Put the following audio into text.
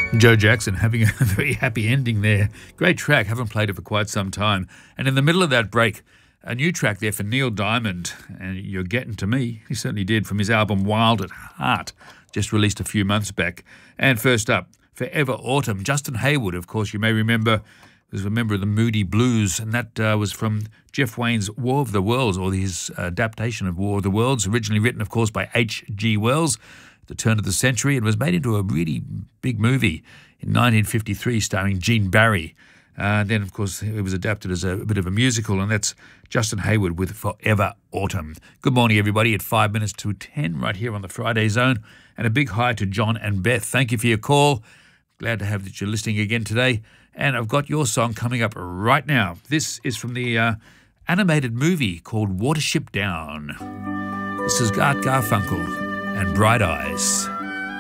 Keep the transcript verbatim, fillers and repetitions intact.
Joe Jackson having a very happy ending there. Great track, haven't played it for quite some time. And in the middle of that break, a new track there for Neil Diamond, and You're Getting to Me. He certainly did, from his album Wild at Heart, just released a few months back. And first up, Forever Autumn, Justin Hayward, of course, you may remember, was a member of the Moody Blues, and that uh, was from Jeff Wayne's War of the Worlds, or his adaptation of War of the Worlds, originally written, of course, by H G Wells at the turn of the century. It was made into a really big movie in nineteen fifty-three starring Gene Barry. Uh, then, of course, it was adapted as a, a bit of a musical, and that's Justin Hayward with Forever Autumn. Good morning, everybody, at five minutes to ten right here on the Friday Zone. And a big hi to John and Beth. Thank you for your call. Glad to have that you're listening again today. And I've got your song coming up right now. This is from the uh, animated movie called Watership Down. This is Art Garfunkel and Bright Eyes.